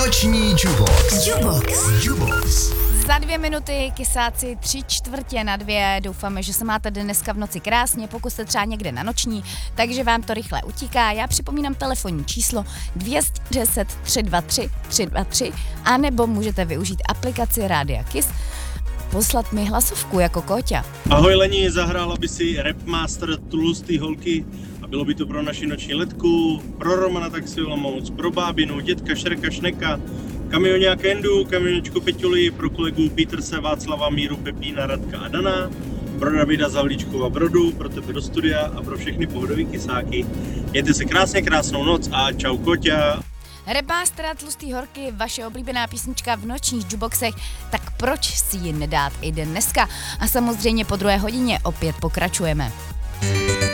Noční Jubox. Za 2 minuty, kysáci 3/4 doufáme, že se máte dneska v noci krásně, pokud jste třeba někde na noční, takže vám to rychle utíká. Já připomínám telefonní číslo 210 323 323, anebo můžete využít aplikaci Rádia Kiss, poslat mi hlasovku jako Kóťa. Ahoj Leni, zahrála by si Rapmaster Tlustý holky a bylo by to pro naši noční letku, pro Romana Taxi Olomouc, pro bábinu, dětka Šreka Šneka, kamioňák Endu, kamionečku Peťuli, pro kolegu Peterse, Václava, Míru, Pepína, Radka a Dana, pro Davida Zavlíčkova Brodu, pro tebe do studia a pro všechny pohodový kysáky. Mějte se krásně, krásnou noc a čau Kóťa. Rapmaster Tlustý horky, vaše oblíbená písnička v nočních juboxech, tak proč si ji nedát i dneska? A samozřejmě po 2 hodině opět pokračujeme.